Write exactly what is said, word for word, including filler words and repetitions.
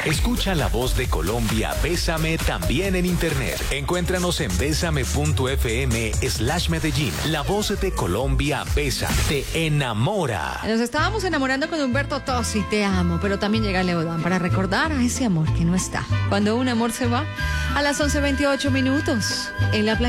Escucha la voz de Colombia, Bésame, también en internet. Encuéntranos en bésame.fm slash Medellín. La voz de Colombia, Besa, te enamora. Nos estábamos enamorando con Humberto Tozzi, te amo, pero también llega Leodán para recordar a ese amor que no está. Cuando un amor se va, a las once veintiocho minutos, en la playa.